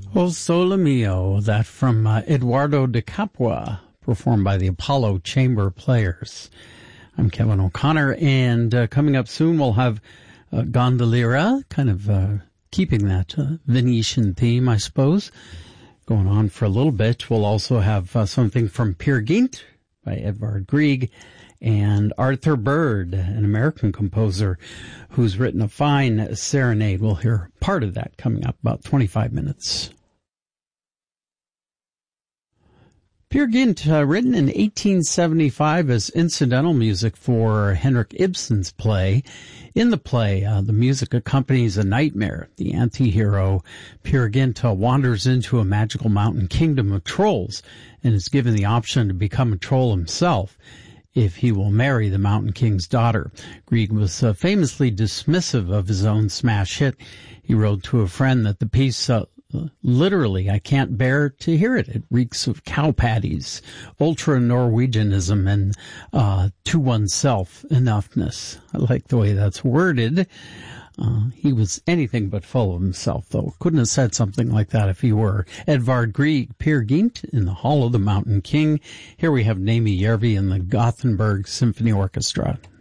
O Sole Mio, that from Eduardo de Capua, performed by the Apollo Chamber Players. I'm Kevin O'Connor, and coming up soon we'll have Gondoliera, kind of keeping that Venetian theme, I suppose, going on for a little bit. We'll also have something from Peer Gynt by Edvard Grieg, and Arthur Bird, an American composer who's written a fine serenade. We'll hear part of that coming up, about 25 minutes. Peer Gynt, written in 1875 as incidental music for Henrik Ibsen's play. In the play, the music accompanies a nightmare. The anti-hero, Peer Gynt, wanders into a magical mountain kingdom of trolls and is given the option to become a troll himself if he will marry the Mountain King's daughter. Grieg was famously dismissive of his own smash hit. He wrote to a friend that the piece literally, I can't bear to hear it. It reeks of cow patties, ultra-Norwegianism, and to oneself enoughness. I like the way that's worded. He was anything but full of himself, though. Couldn't have said something like that if he were. Edvard Grieg, Peer Gynt in the Hall of the Mountain King. Here we have Nami Järvi and the Gothenburg Symphony Orchestra.